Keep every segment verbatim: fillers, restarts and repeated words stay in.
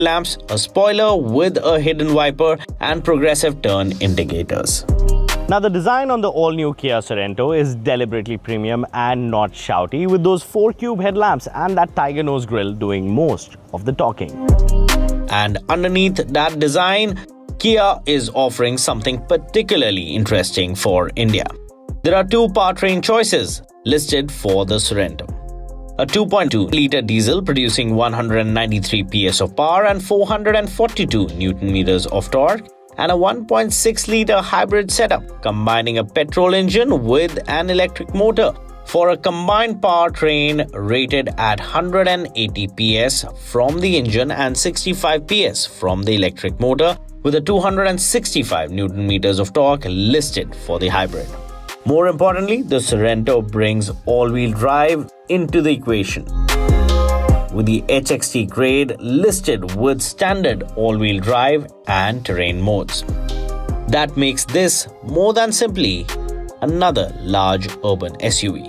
lamps, a spoiler with a hidden wiper, and progressive turn indicators. Now, the design on the all-new Kia Sorento is deliberately premium and not shouty, with those four-cube headlamps and that tiger nose grille doing most of the talking. And underneath that design, Kia is offering something particularly interesting for India. There are two powertrain choices listed for the Sorento. A two point two litre diesel producing one hundred ninety-three P S of power and four hundred forty-two newton meters of torque, and a one point six litre hybrid setup combining a petrol engine with an electric motor for a combined powertrain rated at one hundred eighty P S from the engine and sixty-five P S from the electric motor, with a two hundred sixty-five newton meters of torque listed for the hybrid. More importantly, the Sorento brings all-wheel drive into the equation, with the H X T grade listed with standard all-wheel drive and terrain modes. That makes this more than simply another large urban S U V.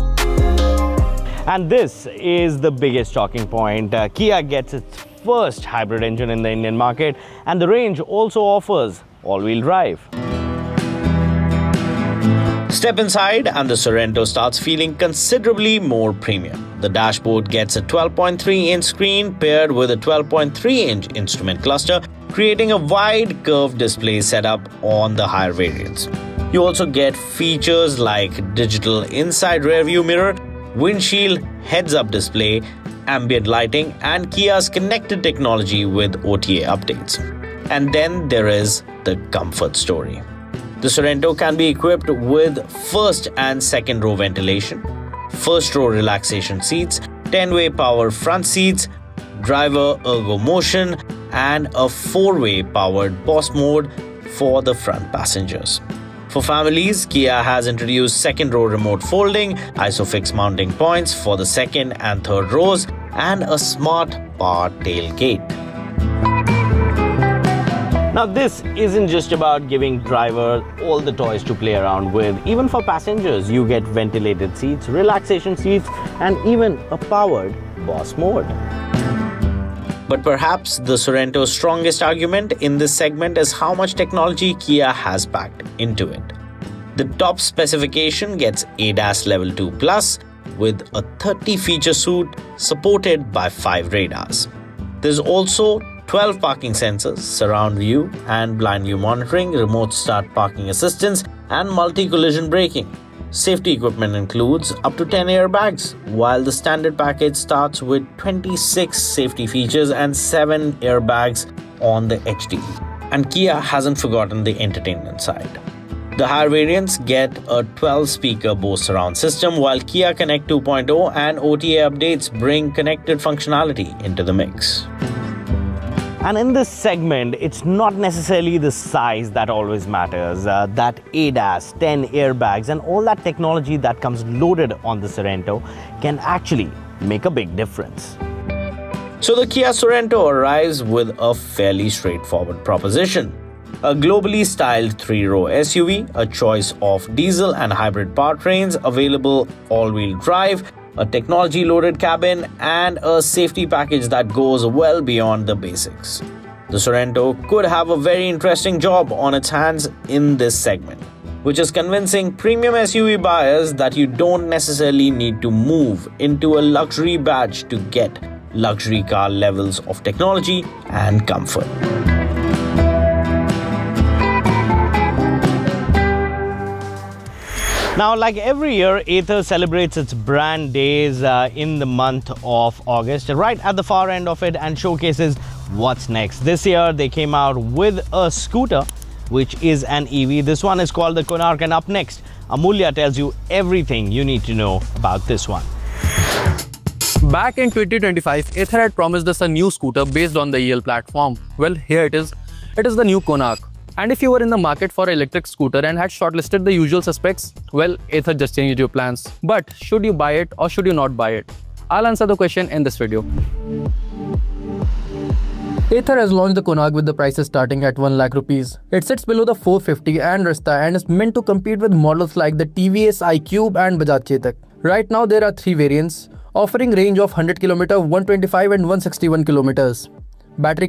And this is the biggest talking point. Uh, Kia gets its first hybrid engine in the Indian market, and the range also offers all-wheel drive. Step inside and the Sorento starts feeling considerably more premium. The dashboard gets a twelve point three inch screen paired with a twelve point three inch instrument cluster, creating a wide curved display setup on the higher variants. You also get features like digital inside rear view mirror, windshield heads-up display, ambient lighting, and Kia's connected technology with O T A updates. And then there is the comfort story. The Sorento can be equipped with first and second row ventilation, first row relaxation seats, ten way power front seats, driver ergo motion, and a four way powered boss mode for the front passengers. For families, Kia has introduced second row remote folding, ISOFIX mounting points for the second and third rows, and a smart power tailgate. Now, this isn't just about giving drivers all the toys to play around with. Even for passengers, you get ventilated seats, relaxation seats, and even a powered boss mode. But perhaps the Sorento's strongest argument in this segment is how much technology Kia has packed into it. The top specification gets A D A S Level two plus with a thirty feature suite supported by five radars. There's also twelve parking sensors, surround view and blind view monitoring, remote start parking assistance, and multi-collision braking. Safety equipment includes up to ten airbags, while the standard package starts with twenty-six safety features and seven airbags on the H D. And Kia hasn't forgotten the entertainment side. The higher variants get a twelve speaker Bose surround system, while Kia Connect two point oh and O T A updates bring connected functionality into the mix. And in this segment, it's not necessarily the size that always matters. Uh, that A D A S, ten airbags, and all that technology that comes loaded on the Sorento can actually make a big difference. So the Kia Sorento arrives with a fairly straightforward proposition. A globally styled three row S U V, a choice of diesel and hybrid powertrains, available all-wheel drive, a technology-loaded cabin, and a safety package that goes well beyond the basics. The Sorento could have a very interesting job on its hands in this segment, which is convincing premium S U V buyers that you don't necessarily need to move into a luxury badge to get luxury car levels of technology and comfort. Now, like every year, Ather celebrates its brand days uh, in the month of August, right at the far end of it, and showcases what's next. This year, they came out with a scooter, which is an E V. This one is called the Konark, and up next, Amulya tells you everything you need to know about this one. Back in twenty twenty-five, Ather had promised us a new scooter based on the E L platform. Well, here it is. It is the new Konark. And if you were in the market for an electric scooter and had shortlisted the usual suspects, well, Ather just changed your plans. But should you buy it or should you not buy it? I'll answer the question in this video. Ather has launched the Konark with the prices starting at one lakh rupees. It sits below the four fifty and Rista and is meant to compete with models like the T V S iQube and Bajaj Chetak. Right now there are three variants, offering range of one hundred kilometers, one twenty-five and one sixty-one kilometers. battery